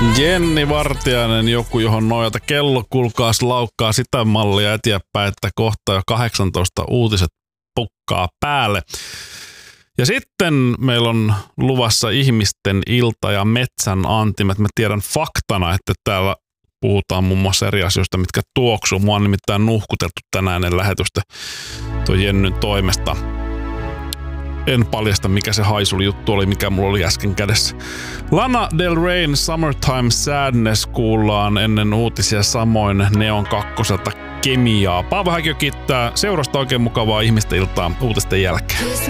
Jenni Vartiainen, joku johon nojata. Kello kulkaas laukkaa sitä mallia eteenpäin, että kohta jo 18 uutiset pukkaa päälle. Ja sitten meillä on luvassa ihmisten ilta ja metsän antimet. Mä tiedän faktana, että täällä puhutaan muun muassa eri asioista, mitkä tuoksuu. Mua on nimittäin nuhkuteltu tänään ennen lähetystä tuon Jennyn toimesta. En paljasta, mikä se haisuli juttu oli, mikä mulla oli äsken kädessä. Lana Del Reyn Summertime Sadness kuullaan ennen uutisia, samoin Neon 2 Kemiaa. Paavo Häkio kiittää seurasta, oikein mukavaa ihmisten iltaa uutisten jälkeen.